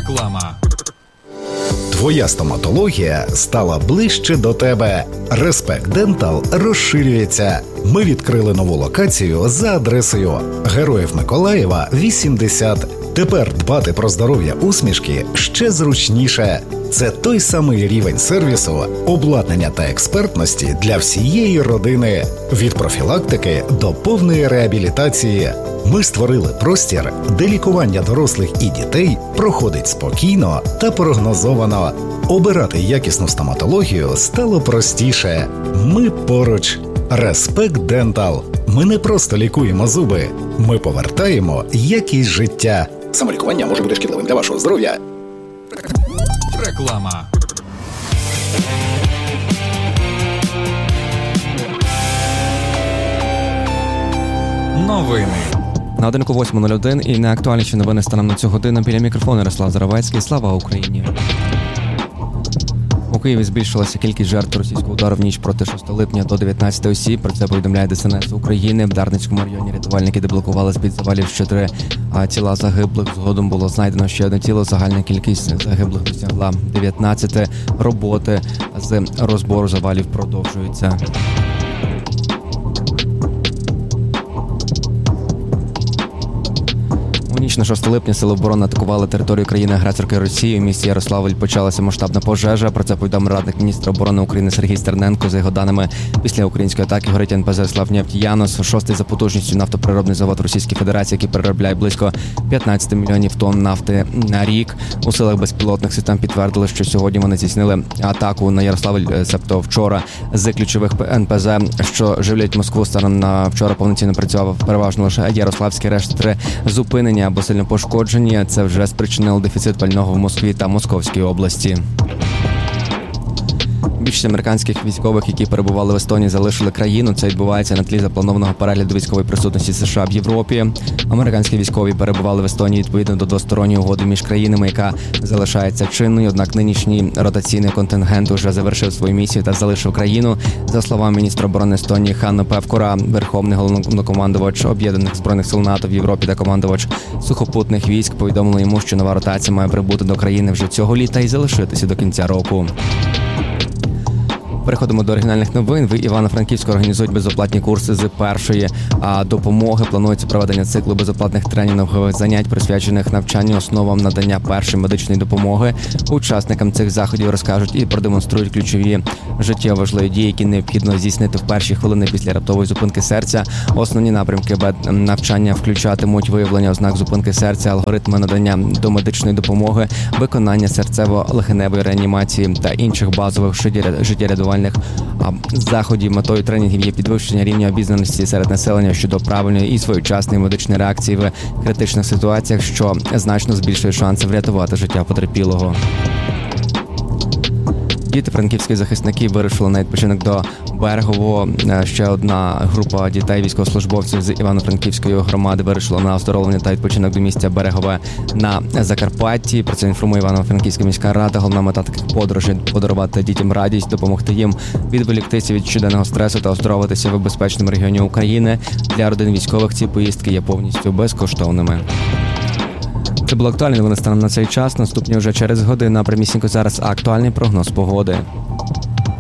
Реклама. Твоя стоматологія стала ближче до тебе. Respect Dental розширюється. Ми відкрили нову локацію за адресою Героїв Миколаєва, 80. Тепер дбати про здоров'я усмішки ще зручніше. Це той самий рівень сервісу, обладнання та експертності для всієї родини. Від профілактики до повної реабілітації. Ми створили простір, де лікування дорослих і дітей проходить спокійно та прогнозовано. Обирати якісну стоматологію стало простіше. Ми поруч. Respect Dental. Ми не просто лікуємо зуби. Ми повертаємо якість життя. Самолікування може бути шкідливим для вашого здоров'я. Реклама. Новини. На 8:01 і найактуальніші новини станом на цю годину. Біля мікрофону Ярослав Заровецький. Слава Україні! У Києві збільшилася кількість жертв російського удару в ніч проти 6 липня до 19 осіб. Про це повідомляє ДСНС України. В Дарницькому районі рятувальники деблокували з-під завалів ще 3 тіла загиблих. Згодом було знайдено ще одне тіло. Загальна кількість загиблих досягла 19. Роботи з розбору завалів продовжуються. У ніч на 6 липня сили оборони атакували територію країни-агресорки Росії. У місті Ярославль почалася масштабна пожежа. Про це повідомив радник міністра оборони України Сергій Стерненко. За його даними, після української атаки горить НПЗ «Славнефть-Янос», 6-й за потужністю нафтопереробний завод Російської Федерації, який переробляє близько 15 мільйонів тонн нафти на рік. У силах безпілотних систем підтвердили, що сьогодні вони здійснили атаку на Ярославль, себто вчора, з ключових НПЗ, що живлять Москву. Станом на вчора повноцінно працював переважно лише Ярославський, решта 3 зупинені або сильно пошкоджені. Це вже спричинило дефіцит пального в Москві та Московській області. Більшість американських військових, які перебували в Естонії, залишили країну. Це відбувається на тлі запланованого перегляду військової присутності США в Європі. Американські військові перебували в Естонії відповідно до двосторонньої угоди між країнами, яка залишається чинною. Однак нинішній ротаційний контингент уже завершив свою місію та залишив країну. За словами міністра оборони Естонії Ханно Певкура, верховний головнокомандувач Об'єднаних збройних сил НАТО в Європі та командувач сухопутних військ повідомили йому, що нова ротація має прибути до країни вже цього літа і залишитися до кінця року. Переходимо до оригінальних новин. В Івано-Франківську організують безоплатні курси з першої допомоги. Планується проведення циклу безоплатних тренінгових занять, присвячених навчанню основам надання першої медичної допомоги. Учасникам цих заходів розкажуть і продемонструють ключові життєво важливі дії, які необхідно здійснити в перші хвилини після раптової зупинки серця. Основні напрямки навчання включатимуть виявлення ознак зупинки серця, алгоритми надання домедичної допомоги, виконання серцево-легеневої реанімації та інших базових життєрятувальних заходів. Метою тренінгів є підвищення рівня обізнаності серед населення щодо правильної і своєчасної медичної реакції в критичних ситуаціях, що значно збільшує шанси врятувати життя потерпілого. Діти франківських захисників вирушили на відпочинок до Берегово. Ще одна група дітей військовослужбовців з Івано-Франківської громади вирушила на оздоровлення та відпочинок до місця Берегове на Закарпатті. Про це інформує Івано-Франківська міська рада. Головна мета таких подорожей – подарувати дітям радість, допомогти їм відволіктися від щоденного стресу та оздоровитися в безпечному регіоні України. Для родин військових ці поїздки є повністю безкоштовними. Це було актуальне новини станом на цей час. Наступні вже через годину. А прямісінько зараз актуальний прогноз погоди.